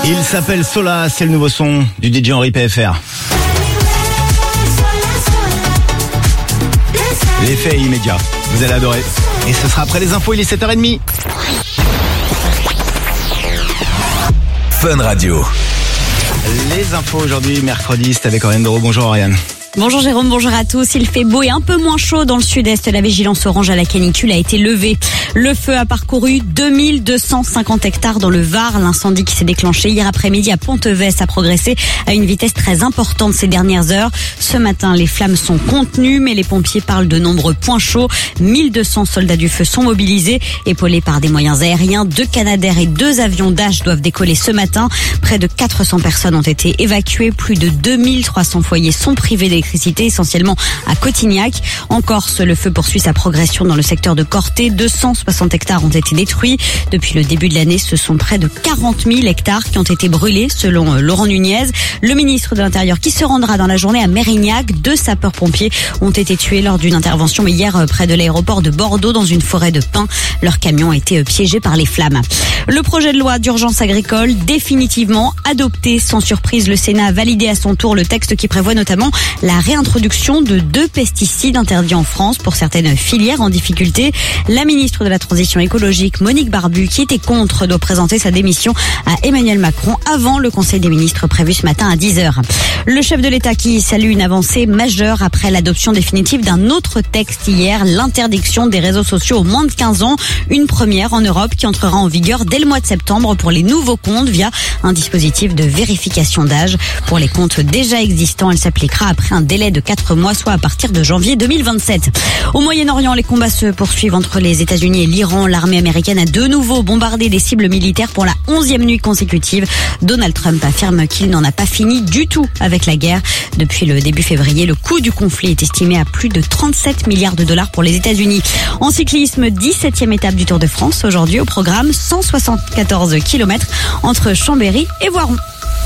Il s'appelle Sola, c'est le nouveau son du DJ Henri PFR. L'effet est immédiat, vous allez adorer. Et ce sera après les infos, il est 7h30. Fun Radio. Les infos aujourd'hui, mercredi, c'est avec Oriane Doro. Bonjour Oriane. Bonjour Jérôme, bonjour à tous. Il fait beau et un peu moins chaud dans le sud-est. La vigilance orange à la canicule a été levée. Le feu a parcouru 2250 hectares dans le Var. L'incendie qui s'est déclenché hier après-midi à Pontevès a progressé à une vitesse très importante ces dernières heures. Ce matin, les flammes sont contenues, mais les pompiers parlent de nombreux points chauds. 1200 soldats du feu sont mobilisés, épaulés par des moyens aériens. 2 Canadair et 2 avions Dash doivent décoller ce matin. Près de 400 personnes ont été évacuées. Plus de 2300 foyers sont privés d'électricité, essentiellement à Cotignac. En Corse, le feu poursuit sa progression dans le secteur de Corté. 260 hectares ont été détruits. Depuis le début de l'année, ce sont près de 40 000 hectares qui ont été brûlés, selon Laurent Nunez, le ministre de l'Intérieur, qui se rendra dans la journée à Mérignac. 2 sapeurs-pompiers ont été tués lors d'une intervention hier près de l'aéroport de Bordeaux, dans une forêt de pins. Leur camion a été piégé par les flammes. Le projet de loi d'urgence agricole, définitivement adopté. Sans surprise, le Sénat a validé à son tour le texte qui prévoit notamment la réintroduction de 2 pesticides interdits en France pour certaines filières en difficulté. La ministre de la Transition écologique, Monique Barbu, qui était contre, doit présenter sa démission à Emmanuel Macron avant le Conseil des ministres prévu ce matin à 10h. Le chef de l'État qui salue une avancée majeure après l'adoption définitive d'un autre texte hier, l'interdiction des réseaux sociaux aux moins de 15 ans. Une première en Europe qui entrera en vigueur dès le mois de septembre pour les nouveaux comptes via un dispositif de vérification d'âge. Pour les comptes déjà existants, elle s'appliquera après un délai de 4 mois, soit à partir de janvier 2027. Au Moyen-Orient, les combats se poursuivent entre les États-Unis et l'Iran. L'armée américaine a de nouveau bombardé des cibles militaires pour la 11e nuit consécutive. Donald Trump affirme qu'il n'en a pas fini du tout avec la guerre. Depuis le début février, le coût du conflit est estimé à plus de 37 milliards de dollars pour les États-Unis. En cyclisme, 17e étape du Tour de France. Aujourd'hui, au programme, 174 km entre Chambéry et Voiron.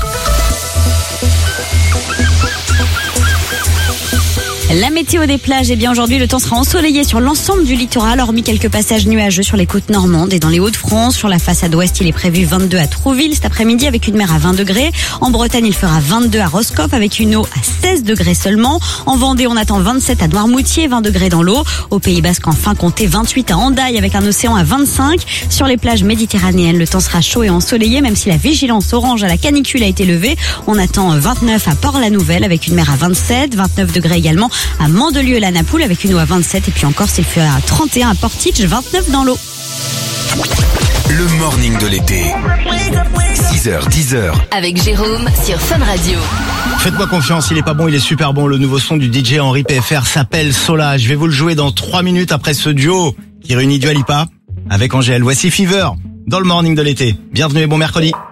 La météo des plages, bien aujourd'hui, le temps sera ensoleillé sur l'ensemble du littoral, hormis quelques passages nuageux sur les côtes normandes et dans les Hauts-de-France. Sur la façade ouest, il est prévu 22 à Trouville cet après-midi avec une mer à 20 degrés. En Bretagne, il fera 22 à Roscoff avec une eau à 16 degrés seulement. En Vendée, on attend 27 à Noirmoutier, 20 degrés dans l'eau. Au Pays Basque, enfin, comptez 28 à Hendaye avec un océan à 25. Sur les plages méditerranéennes, le temps sera chaud et ensoleillé, même si la vigilance orange à la canicule a été levée. On attend 29 à Port-la-Nouvelle avec une mer à 27, 29 degrés également à Mandelieu-la-Napoule avec une eau à 27 et puis encore s'il fait à 31 à Portich, 29 dans l'eau. Le morning de l'été. 6h, 10h. Avec Jérôme sur Fun Radio. Faites-moi confiance, il est pas bon, il est super bon. Le nouveau son du DJ Henri PFR s'appelle Sola. Je vais vous le jouer dans 3 minutes après ce duo qui réunit Dua Lipa avec Angèle. Voici Fever dans le morning de l'été. Bienvenue et bon mercredi.